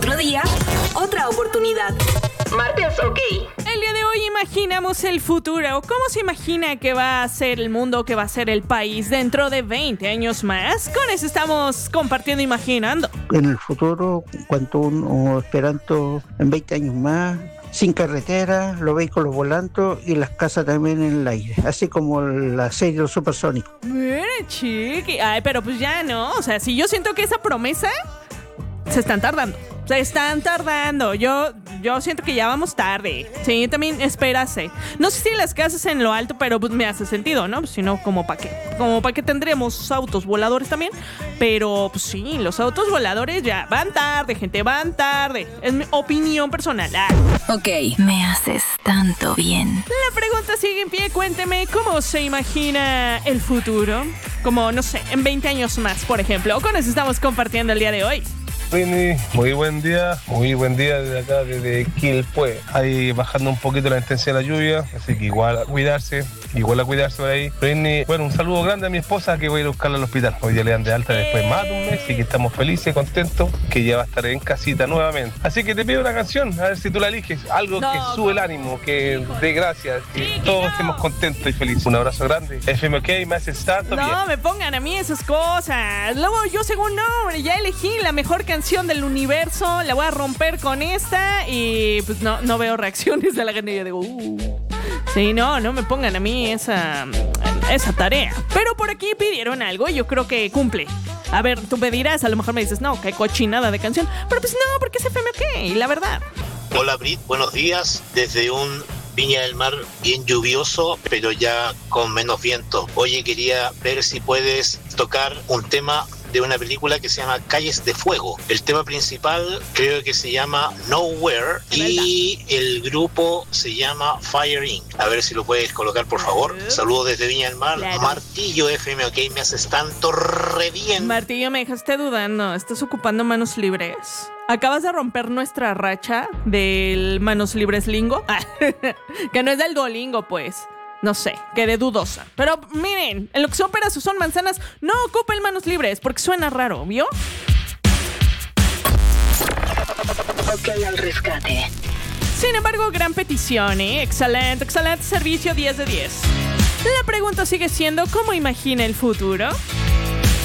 Otro día, otra oportunidad. Martes, ok. El día de hoy imaginamos el futuro. ¿Cómo se imagina que va a ser el mundo, que va a ser el país dentro de 20 años más? Con eso estamos compartiendo, imaginando. En el futuro, cuanto uno esperando en 20 años más, sin carretera, los vehículos volando y las casas también en el aire, así como la serie de los supersónicos. Mira, chiqui. Ay, pero pues ya no. O sea, si yo siento que esa promesa se están tardando. Yo siento que ya vamos tarde. Sí, también espérase. No sé si las casas en lo alto, pero pues me hace sentido, ¿no? Pues, si no, ¿como para qué? Como para qué tendríamos autos voladores también. Pero pues sí, los autos voladores ya van tarde, gente, van tarde. Es mi opinión personal. Ok, me haces tanto bien. La pregunta sigue en pie. Cuénteme, ¿cómo se imagina el futuro? Como, no sé, en 20 años más, por ejemplo. Con eso estamos compartiendo el día de hoy. Rini, muy buen día desde acá, desde Quilpué. Ahí bajando un poquito la intensidad de la lluvia, así que igual a cuidarse por ahí. Rini, bueno, un saludo grande a mi esposa que voy a ir a buscarla al hospital. Hoy ya le dan de alta después más de un mes, así que estamos felices, contentos, que ya va a estar en casita nuevamente. Así que te pido una canción, a ver si tú la eliges, algo que sube el ánimo, que dé gracias, que todos estemos contentos y felices. Un abrazo grande. FM OK, me haces tanto bien. No me pongan a mí esas cosas. Luego yo, según ya elegí la mejor canción del universo, la voy a romper con esta y pues no veo reacciones de la gente y yo digo, sí, no me pongan a mí esa tarea. Pero por aquí pidieron algo y yo creo que cumple. A ver, tú me dirás, a lo mejor me dices, no, qué cochinada de canción, pero pues no, porque es FM OK, la verdad. Hola Brit, buenos días, desde un Viña del Mar bien lluvioso, pero ya con menos viento. Oye, quería ver si puedes tocar un tema de una película que se llama Calles de Fuego. El tema principal creo que se llama Nowhere y el grupo se llama Fire Inc. A ver si lo puedes colocar, por favor. Saludos desde Viña del Mar. Claro. Martillo FM OK, me haces tanto re bien. Martillo, me dejaste dudando. ¿Estás ocupando manos libres? Acabas de romper nuestra racha del manos libres lingo. Que no es del Duolingo, pues. No sé, quedé dudosa. Pero miren, en lo que se opera son manzanas, no ocupen manos libres, porque suena raro, ¿vio? Ok, al rescate. Sin embargo, gran petición, ¿eh? Excelente servicio, 10 de 10. La pregunta sigue siendo, ¿cómo imagina el futuro?